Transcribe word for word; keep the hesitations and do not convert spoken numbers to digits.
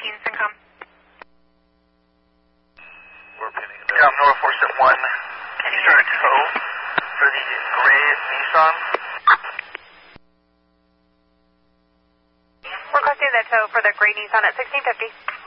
eighteen, Syncom. We're pinning it down. North four seven one. Can you start a tow for the gray Nissan? Requesting the tow for the gray Nissan at sixteen fifty.